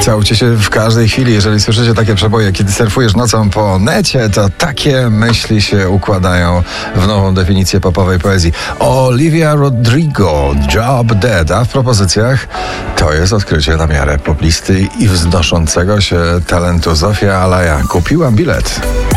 Całujcie się w każdej chwili. Jeżeli słyszycie takie przeboje, kiedy surfujesz nocą po necie, to takie myśli się układają w nową definicję popowej poezji. Olivia Rodrigo, Job Dead, a w propozycjach to jest odkrycie na miarę poplisty i wznoszącego się talentu. Zofia Alaja. Kupiłam bilet.